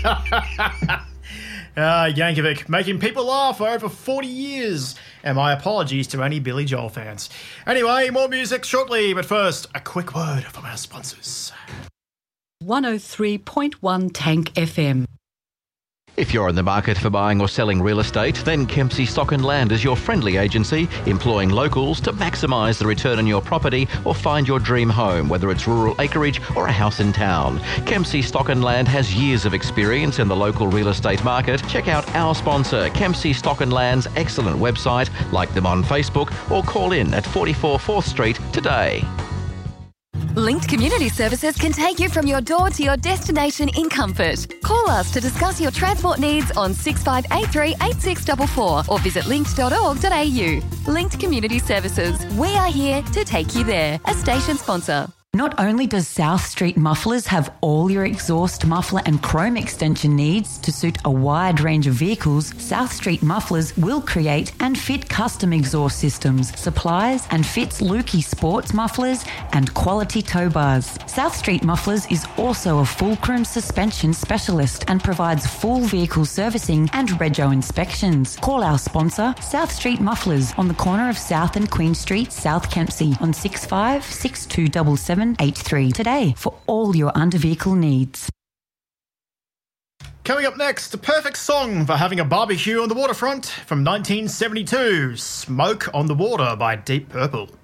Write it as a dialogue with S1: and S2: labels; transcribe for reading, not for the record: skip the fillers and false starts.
S1: Yankovic, making people laugh for over 40 years. And my apologies to any Billy Joel fans. Anyway, more music shortly, but first, a quick word from our sponsors.
S2: 103.1 Tank FM.
S3: If you're in the market for buying or selling real estate, then Kempsey Stock and Land is your friendly agency, employing locals to maximise the return on your property or find your dream home, whether it's rural acreage or a house in town. Kempsey Stock and Land has years of experience in the local real estate market. Check out our sponsor, Kempsey Stock and Land's excellent website, like them on Facebook, or call in at 44 4th Street today.
S4: Linked Community Services can take you from your door to your destination in comfort. Call us to discuss your transport needs on 6583 8644 or visit linked.org.au. Linked Community Services. We are here to take you there. A station sponsor.
S5: Not only does South Street Mufflers have all your exhaust, muffler and chrome extension needs to suit a wide range of vehicles, South Street Mufflers will create and fit custom exhaust systems, supplies and fits Lukey sports mufflers and quality tow bars. South Street Mufflers is also a fulcrum suspension specialist and provides full vehicle servicing and rego inspections. Call our sponsor, South Street Mufflers, on the corner of South and Queen Street, South Kempsey, on 65 6277 83 today for all your under-vehicle needs.
S1: Coming up next, the perfect song for having a barbecue on the waterfront from 1972, Smoke on the Water by Deep Purple.